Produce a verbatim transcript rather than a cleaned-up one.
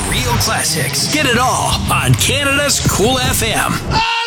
real classics. Get it all on Canada's Cool F M.